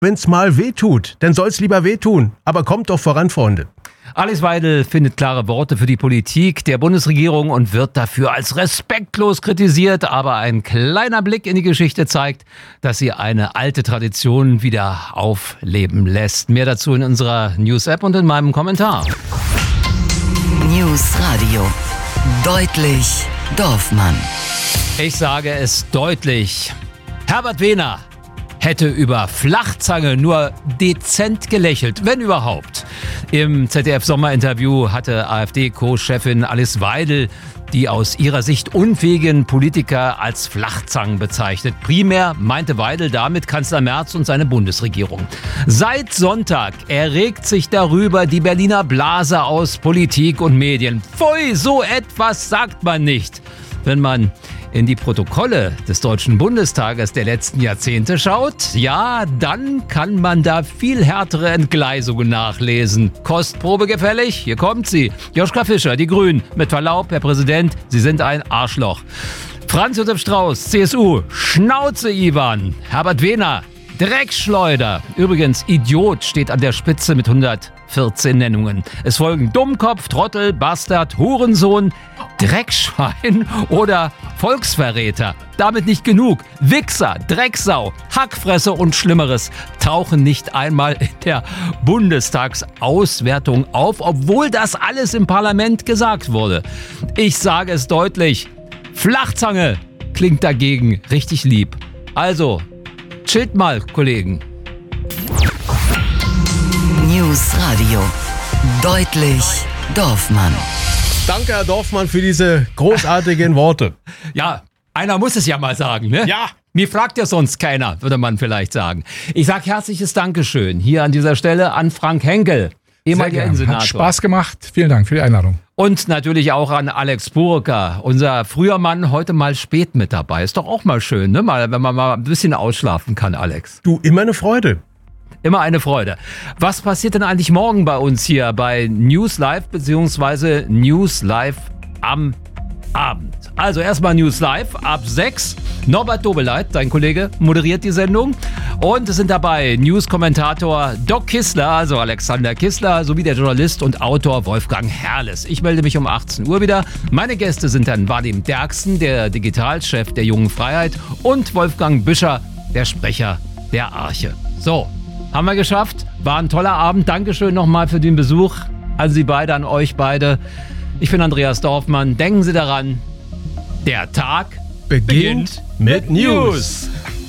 Wenn's mal wehtut, dann soll's lieber wehtun. Aber kommt doch voran, Freunde. Alice Weidel findet klare Worte für die Politik der Bundesregierung und wird dafür als respektlos kritisiert. Aber ein kleiner Blick in die Geschichte zeigt, dass sie eine alte Tradition wieder aufleben lässt. Mehr dazu in unserer News-App und in meinem Kommentar. News Radio. Deutlich Dorfmann. Ich sage es deutlich. Herbert Wehner hätte über Flachzange nur dezent gelächelt, wenn überhaupt. Im ZDF-Sommerinterview hatte AfD-Co-Chefin Alice Weidel die aus ihrer Sicht unfähigen Politiker als Flachzangen bezeichnet. Primär meinte Weidel damit Kanzler Merz und seine Bundesregierung. Seit Sonntag erregt sich darüber die Berliner Blase aus Politik und Medien. Pfui, so etwas sagt man nicht. Wenn man in die Protokolle des Deutschen Bundestages der letzten Jahrzehnte schaut, ja, dann kann man da viel härtere Entgleisungen nachlesen. Kostprobe gefällig? Hier kommt sie. Joschka Fischer, die Grünen. Mit Verlaub, Herr Präsident, Sie sind ein Arschloch. Franz Josef Strauß, CSU. Schnauze, Ivan. Herbert Wehner, Dreckschleuder. Übrigens, Idiot steht an der Spitze mit 114 Nennungen. Es folgen Dummkopf, Trottel, Bastard, Hurensohn, Dreckschwein oder Volksverräter. Damit nicht genug. Wichser, Drecksau, Hackfresse und Schlimmeres tauchen nicht einmal in der Bundestagsauswertung auf, obwohl das alles im Parlament gesagt wurde. Ich sage es deutlich. Flachzange klingt dagegen richtig lieb. Also, chillt mal, Kollegen. News Radio. Deutlich Dorfmann. Danke, Herr Dorfmann, für diese großartigen Worte. Ja, einer muss es ja mal sagen, ne? Ja. Mir fragt ja sonst keiner, würde man vielleicht sagen. Ich sage herzliches Dankeschön hier an dieser Stelle an Frank Henkel, ehemaliger Innensenator. Hat Spaß gemacht. Vielen Dank für die Einladung. Und natürlich auch an Alex Burka, unser früher Mann, heute mal spät mit dabei. Ist doch auch mal schön, ne? Mal, wenn man mal ein bisschen ausschlafen kann, Alex. Du, immer eine Freude. Immer eine Freude. Was passiert denn eigentlich morgen bei uns hier bei News Live beziehungsweise News Live am Abend? Also erstmal News Live ab 6. Norbert Dobeleit, dein Kollege, moderiert die Sendung. Und es sind dabei News-Kommentator Doc Kissler, also Alexander Kissler, sowie der Journalist und Autor Wolfgang Herrles. Ich melde mich um 18 Uhr wieder. Meine Gäste sind dann Vadim Derksen, der Digitalchef der Jungen Freiheit, und Wolfgang Büscher, der Sprecher der Arche. So, haben wir geschafft. War ein toller Abend. Dankeschön nochmal für den Besuch. An Sie beide, an euch beide. Ich bin Andreas Dorfmann. Denken Sie daran, der Tag beginnt mit News.